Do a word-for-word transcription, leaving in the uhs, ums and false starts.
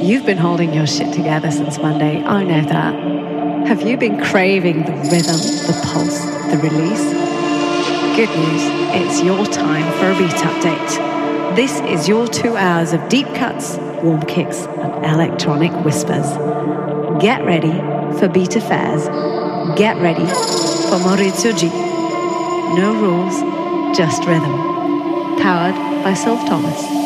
You've been holding your shit together since Monday, I know that. Have you been craving the rhythm, the pulse, the release? Good news, it's your time for a beat update. This is your two hours of deep cuts, warm kicks, and electronic whispers. Get ready for Beat Affairs. Get ready for Maurizio G. No rules, just rhythm. Powered by Sylv Thomas.